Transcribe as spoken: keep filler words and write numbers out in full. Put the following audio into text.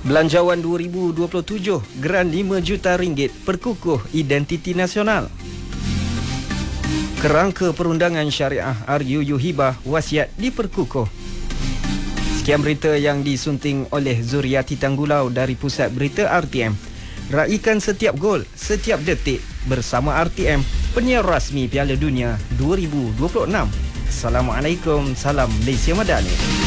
Belanjawan dua ribu dua puluh tujuh, Geran lima juta ringgit perkukuh identiti nasional. Kerangka perundangan syariah R U U Hibah wasiat diperkukuh. Sekian berita yang disunting oleh Zuriati Tanggulau dari Pusat Berita R T M. Raikan setiap gol, setiap detik bersama R T M, penyiar rasmi Piala Dunia dua ribu dua puluh enam. Assalamualaikum, salam Malaysia Madani.